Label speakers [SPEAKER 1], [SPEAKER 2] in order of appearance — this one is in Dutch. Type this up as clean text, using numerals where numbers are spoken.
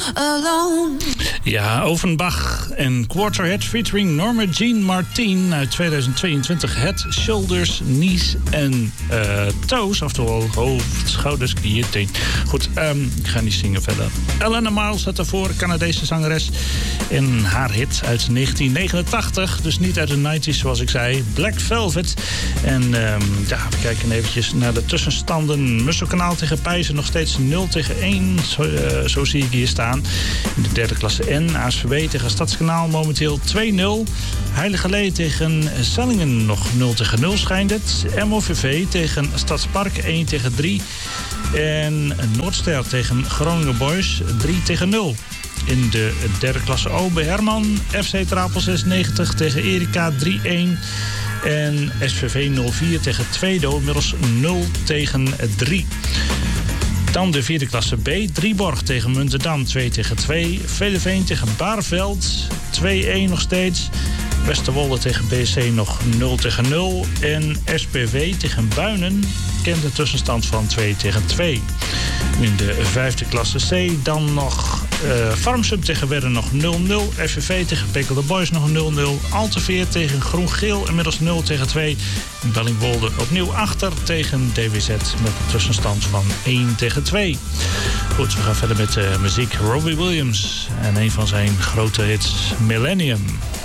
[SPEAKER 1] alone.
[SPEAKER 2] Ja, Offenbach en Quarterhead featuring Norma Jean Martin uit 2022. Head, Shoulders, Knees en Toes. Oftewel hoofd, schouders, knieën, teen. Goed, ik ga niet zingen verder. Elena Miles had ervoor, Canadese zangeres. En haar hit uit 1989. Dus niet uit de 90s zoals ik zei. Black Velvet. En we kijken eventjes naar de tussenstanden. Musselkanaal tegen Pijzen nog steeds 0-1. Zo zie ik hier staan. In de derde klasse N. ASVB tegen Stadskanaal momenteel 2-0. Heilige Lee tegen Sellingen nog 0-0 schijnt het. MOVV tegen Stadspark 1-3. En Noordster tegen Groningen Boys 3-0. In de derde klasse O bij Herman. FC Trapel 96 tegen Erika 3-1. En SVV 04 tegen Tweedo, inmiddels 0-3. Dan de vierde klasse B. Drieborg tegen Muntendam 2-2. Veleveen tegen Baarveld 2-1 nog steeds. Westerwolde tegen BC nog 0-0. En SPV tegen Buinen kent een tussenstand van 2-2. In de vijfde klasse C dan nog Farmsum tegen Wedden nog 0-0. FVV tegen Pekel de Boys nog 0-0. Alteveer tegen Groen-Geel inmiddels 0-2. En Bellingwolde opnieuw achter tegen DWZ met een tussenstand van 1-2. Goed, we gaan verder met muziek. Robbie Williams en een van zijn grote hits, Millennium.